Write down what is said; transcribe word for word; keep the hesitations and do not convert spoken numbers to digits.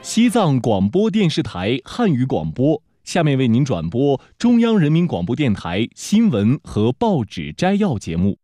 西藏广播电视台汉语广播，下面为您转播中央人民广播电台新闻和报纸摘要节目。